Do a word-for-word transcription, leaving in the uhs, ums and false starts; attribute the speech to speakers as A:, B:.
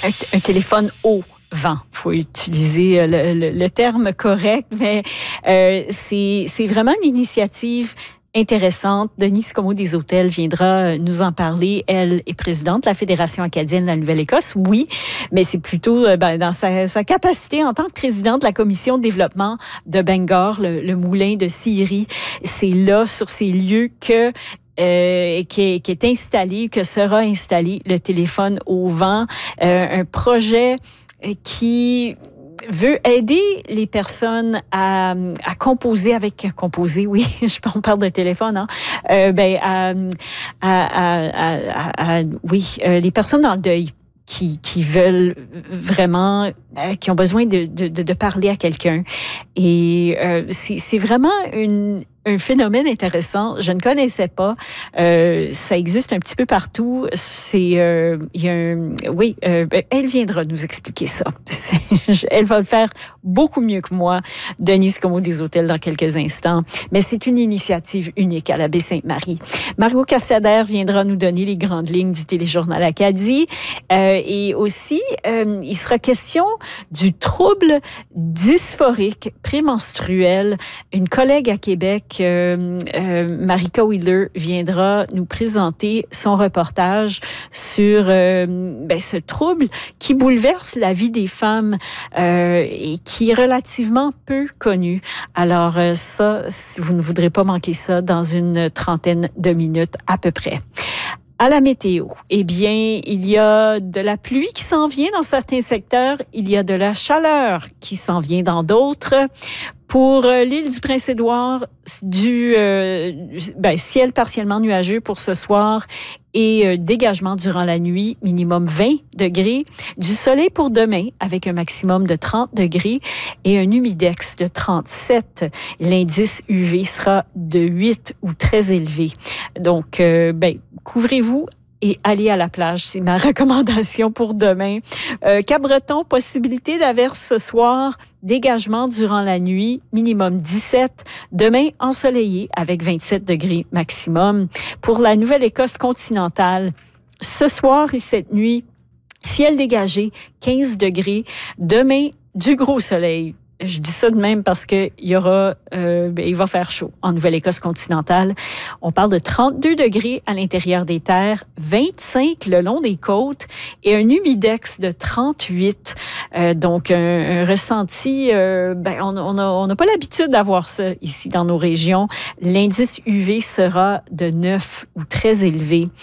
A: Un, un téléphone haut vent. Il faut utiliser le, le, le terme correct, mais euh, c'est, c'est vraiment une initiative intéressante. Denise Comeau des Hôtels viendra nous en parler. Elle est présidente de la Fédération acadienne de la Nouvelle-Écosse, oui, mais c'est plutôt ben, dans sa, sa capacité en tant que présidente de la commission de développement de Bangor, le, le moulin de Syrie. C'est là, sur ces lieux, que Euh, qui, est, qui est installé, que sera installé le téléphone au vent, euh, un projet qui veut aider les personnes à, à composer avec composer, oui, je on parle de téléphone, hein, euh, ben à, à, à, à, à oui, euh, les personnes dans le deuil. Qui, qui veulent vraiment, euh, qui ont besoin de, de, de parler à quelqu'un. Et euh, c'est, c'est vraiment une, un phénomène intéressant. Je ne connaissais pas. Euh, ça existe un petit peu partout. C'est, euh, il y a un, oui, euh, elle viendra nous expliquer ça. C'est, elle va le faire beaucoup mieux que moi, Denise Comeau des Hôtels, dans quelques instants. Mais c'est une initiative unique à la baie Sainte-Marie. Margot Cassader viendra nous donner les grandes lignes du téléjournal Acadie. Euh, et aussi, euh, il sera question du trouble dysphorique prémenstruel. Une collègue à Québec, euh, euh, Marika Wheeler, viendra nous présenter son reportage sur euh, ben, ce trouble qui bouleverse la vie des femmes euh, et qui est relativement peu connu. Alors euh, ça, si vous ne voudrez pas manquer ça, dans une trentaine de minutes à peu près. À la météo, eh bien, il y a de la pluie qui s'en vient dans certains secteurs, il y a de la chaleur qui s'en vient dans d'autres. Pour euh, l'île du Prince-Édouard, du euh, ben, ciel partiellement nuageux pour ce soir et euh, dégagement durant la nuit, minimum vingt degrés. Du soleil pour demain avec un maximum de trente degrés et un humidex de trente-sept. L'indice U V sera de huit ou très élevé. Donc, euh, ben, couvrez-vous et aller à la plage. C'est ma recommandation pour demain. Euh, Cap-Breton, possibilité d'averse ce soir, dégagement durant la nuit, minimum dix-sept. Demain, ensoleillé avec vingt-sept degrés maximum. Pour la Nouvelle-Écosse continentale, ce soir et cette nuit, ciel dégagé, quinze degrés. Demain, du gros soleil. Je dis ça de même parce que il y aura, euh, ben, il va faire chaud en Nouvelle-Écosse continentale. On parle de trente-deux degrés à l'intérieur des terres, vingt-cinq le long des côtes et un humidex de trente-huit. Euh, donc un, un ressenti, euh, ben, on on a, on n'a pas l'habitude d'avoir ça ici dans nos régions. L'indice U V sera de neuf ou très élevé.